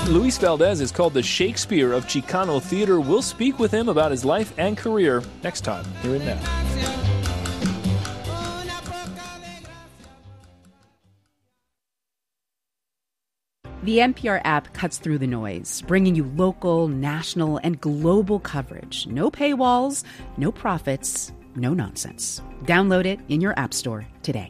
Luis Valdez is called the Shakespeare of Chicano theater. We'll speak with him about his life and career next time, here and now. The NPR app cuts through the noise, bringing you local, national, and global coverage. No paywalls, no profits, no nonsense. Download it in your app store today.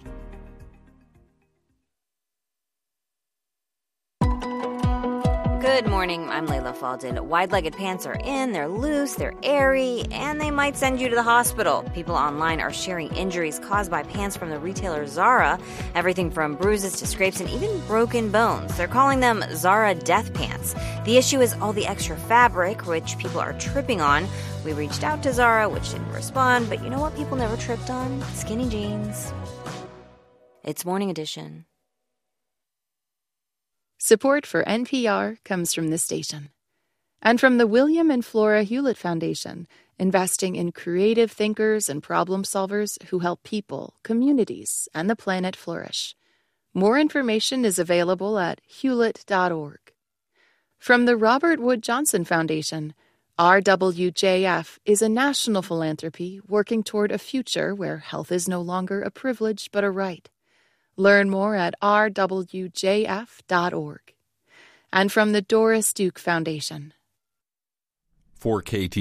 Good morning, I'm Layla Faldin. Wide-legged pants are in, they're loose, they're airy, and they might send you to the hospital. People online are sharing injuries caused by pants from the retailer Zara, everything from bruises to scrapes and even broken bones. They're calling them Zara death pants. The issue is all the extra fabric, which people are tripping on. We reached out to Zara, which didn't respond, but you know what people never tripped on? Skinny jeans. It's Morning Edition. Support for NPR comes from this station and from the William and Flora Hewlett Foundation, investing in creative thinkers and problem solvers who help people, communities, and the planet flourish. More information is available at hewlett.org. From the Robert Wood Johnson Foundation, RWJF is a national philanthropy working toward a future where health is no longer a privilege but a right. Learn more at rwjf.org. And from the Doris Duke Foundation. For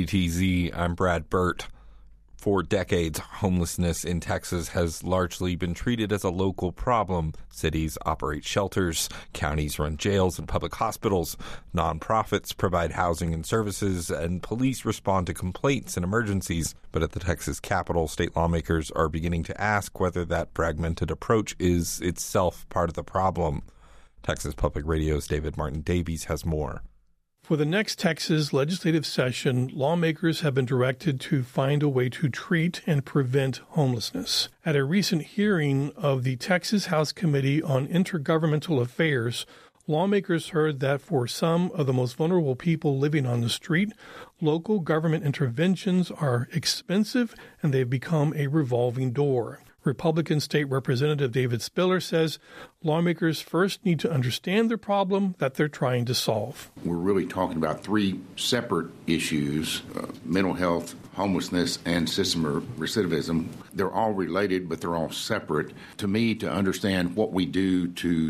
KTTZ, I'm Brad Burt. For decades, homelessness in Texas has largely been treated as a local problem. Cities operate shelters, counties run jails and public hospitals, nonprofits provide housing and services, and police respond to complaints and emergencies. But at the Texas Capitol, state lawmakers are beginning to ask whether that fragmented approach is itself part of the problem. Texas Public Radio's David Martin Davies has more. For the next Texas legislative session, lawmakers have been directed to find a way to treat and prevent homelessness. At a recent hearing of the Texas House Committee on Intergovernmental Affairs, lawmakers heard that for some of the most vulnerable people living on the street, local government interventions are expensive and they've become a revolving door. Republican State Representative David Spiller says lawmakers first need to understand the problem that they're trying to solve. We're really talking about three separate issues, mental health, homelessness, and system recidivism. They're all related, but they're all separate. To me, to understand what we do to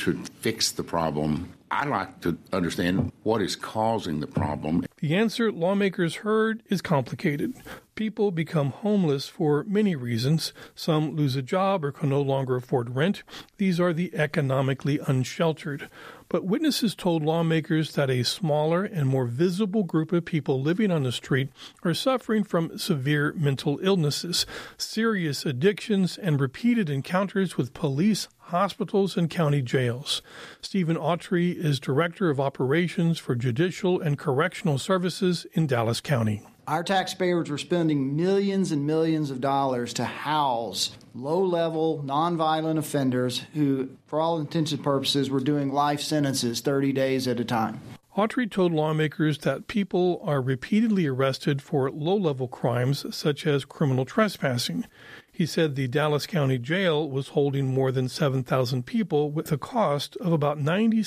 fix the problem, I like to understand what is causing the problem. The answer lawmakers heard is complicated. People become homeless for many reasons. Some lose a job or can no longer afford rent. These are the economically unsheltered. But witnesses told lawmakers that a smaller and more visible group of people living on the street are suffering from severe mental illnesses, serious addictions, and repeated encounters with police, hospitals, and county jails. Stephen Autry is Director of Operations for Judicial and Correctional Services in Dallas County. Our taxpayers were spending millions and millions of dollars to house low-level, nonviolent offenders who, for all intents and purposes, were doing life sentences 30 days at a time. Autry told lawmakers that people are repeatedly arrested for low-level crimes such as criminal trespassing. He said the Dallas County Jail was holding more than 7,000 people with a cost of about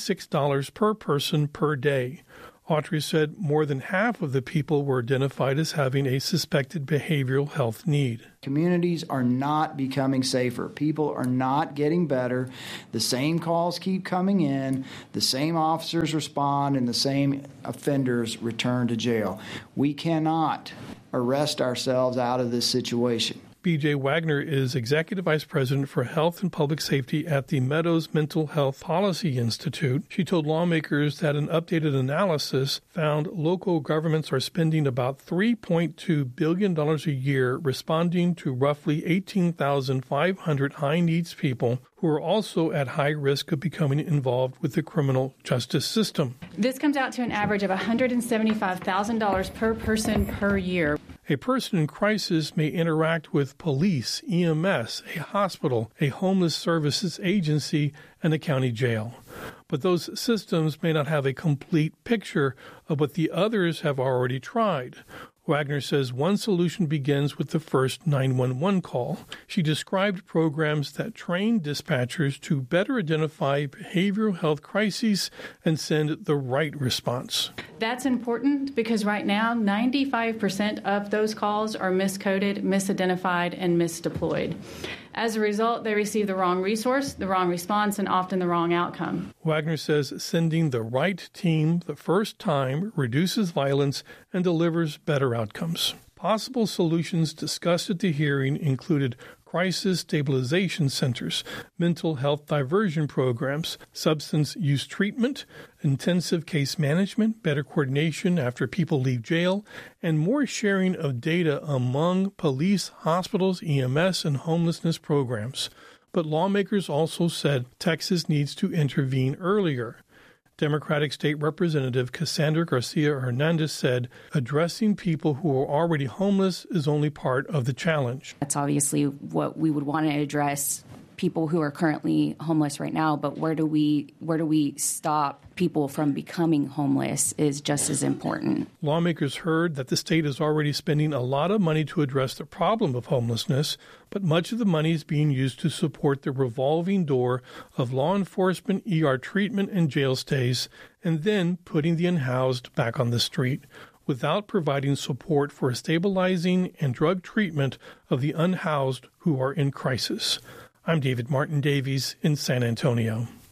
$96 per person per day. Autry said more than half of the people were identified as having a suspected behavioral health need. Communities are not becoming safer. People are not getting better. The same calls keep coming in. The same officers respond and the same offenders return to jail. We cannot arrest ourselves out of this situation. B.J. Wagner is Executive Vice President for Health and Public Safety at the Meadows Mental Health Policy Institute. She told lawmakers that an updated analysis found local governments are spending about $3.2 billion a year responding to roughly 18,500 high-needs people who are also at high risk of becoming involved with the criminal justice system. This comes out to an average of $175,000 per person per year. A person in crisis may interact with police, EMS, a hospital, a homeless services agency, and a county jail. But those systems may not have a complete picture of what the others have already tried. Wagner says one solution begins with the first 911 call. She described programs that train dispatchers to better identify behavioral health crises and send the right response. That's important because right now, 95% of those calls are miscoded, misidentified, and misdeployed. As a result, they receive the wrong resource, the wrong response, and often the wrong outcome. Wagner says sending the right team the first time reduces violence and delivers better outcomes. Possible solutions discussed at the hearing included crisis stabilization centers, mental health diversion programs, substance use treatment, intensive case management, better coordination after people leave jail, and more sharing of data among police, hospitals, EMS, and homelessness programs. But lawmakers also said Texas needs to intervene earlier. Democratic State Representative Cassandra Garcia Hernandez said addressing people who are already homeless is only part of the challenge. That's obviously what we would want to address, people who are currently homeless right now, but where do we stop people from becoming homeless is just as important. Lawmakers heard that the state is already spending a lot of money to address the problem of homelessness, but much of the money is being used to support the revolving door of law enforcement, ER treatment, and jail stays, and then putting the unhoused back on the street, without providing support for stabilizing and drug treatment of the unhoused who are in crisis. I'm David Martin Davies in San Antonio.